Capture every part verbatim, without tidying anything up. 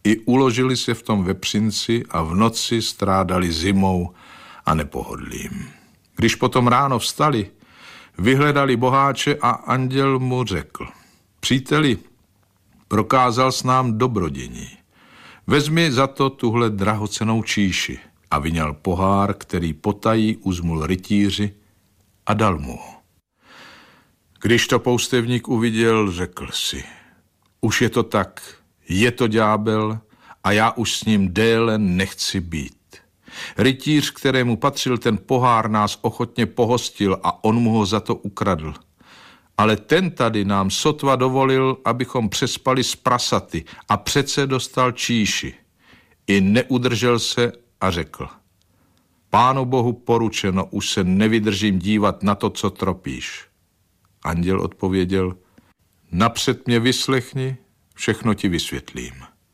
I uložili se v tom vepřinci a v noci strádali zimou a nepohodlím. Když potom ráno vstali, vyhledali boháče a anděl mu řekl: Příteli, prokázal s nám dobrodění. Vezmi za to tuhle drahocennou číši. A vyňal pohár, který potají uzmul rytíři a dal mu ho. Když to poustevník uviděl, řekl si: Už je to tak, je to ďábel a já už s ním déle nechci být. Rytíř, kterému patřil ten pohár, nás ochotně pohostil a on mu ho za to ukradl. Ale ten tady nám sotva dovolil, abychom přespali s prasaty a přece dostal číši. I neudržel se a řekl: Pánu Bohu poručeno, už se nevydržím dívat na to, co tropíš. Anděl odpověděl: Napřed mě vyslechni, všechno ti vysvětlím.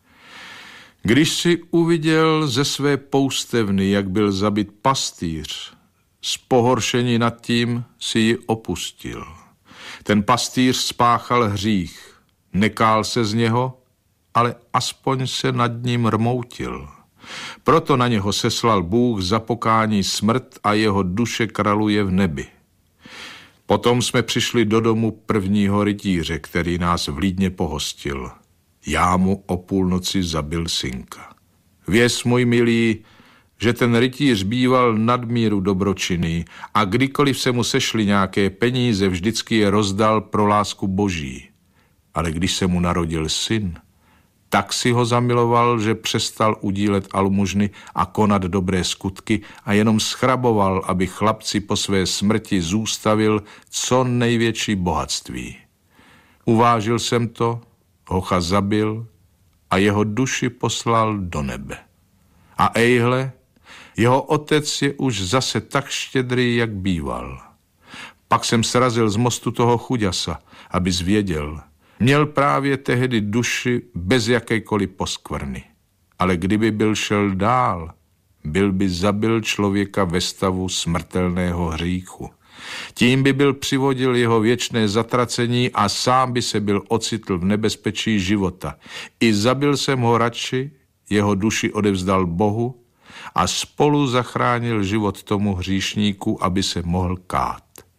Když si uviděl ze své poustevny, jak byl zabit pastýř, z pohoršení nad tím si ji opustil. Ten pastýř spáchal hřích, nekál se z něho, ale aspoň se nad ním rmoutil. Proto na něho seslal Bůh za pokání smrt a jeho duše kraluje v nebi. Potom jsme přišli do domu prvního rytíře, který nás vlídně pohostil. Já mu o půlnoci zabil synka. Věz, můj milý, že ten rytíř býval nadmíru dobročinný a kdykoliv se mu sešly nějaké peníze, vždycky je rozdal pro lásku Boží. Ale když se mu narodil syn, tak si ho zamiloval, že přestal udílet almužny a konat dobré skutky a jenom schraboval, aby chlapci po své smrti zůstavil co největší bohatství. Uvážil jsem to, hocha zabil a jeho duši poslal do nebe. A ejhle, jeho otec je už zase tak štědrý, jak býval. Pak jsem srazil z mostu toho chuďasa, aby zvěděl. Měl právě tehdy duši bez jakékoliv poskvrny. Ale kdyby byl šel dál, byl by zabil člověka ve stavu smrtelného hříchu. Tím by byl přivodil jeho věčné zatracení a sám by se byl ocitl v nebezpečí života. I zabil jsem ho radši, jeho duši odevzdal Bohu a spolu zachránil život tomu hříšníku, aby se mohl kát.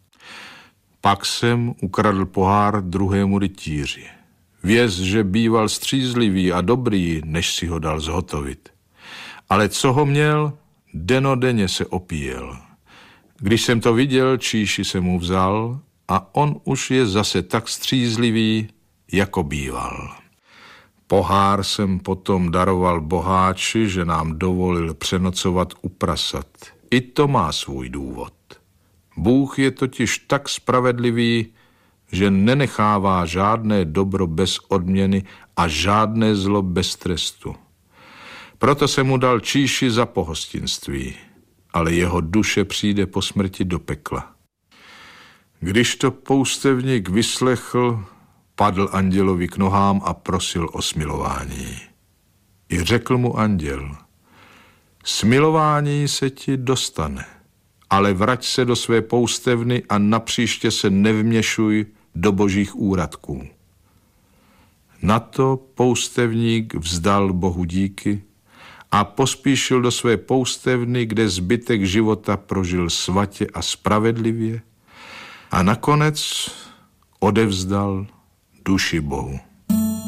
Pak jsem ukradl pohár druhému rytíři. Věz, že býval střízlivý a dobrý, než si ho dal zhotovit. Ale co ho měl, denodenně se opíjel. Když jsem to viděl, číši jsem mu vzal a on už je zase tak střízlivý, jako býval. Pohár jsem potom daroval boháči, že nám dovolil přenocovat u prasat. I to má svůj důvod. Bůh je totiž tak spravedlivý, že nenechává žádné dobro bez odměny a žádné zlo bez trestu. Proto se mu dal číši za pohostinství, ale jeho duše přijde po smrti do pekla. Když to poustevník vyslechl, padl andělovi k nohám a prosil o smilování. I řekl mu anděl: Smilování se ti dostane, ale vrať se do své poustevny a napříště se nevměšuj do božích úradků. Na to poustevník vzdal Bohu díky a pospíšil do své poustevny, kde zbytek života prožil svatě a spravedlivě a nakonec odevzdal duši Bohu.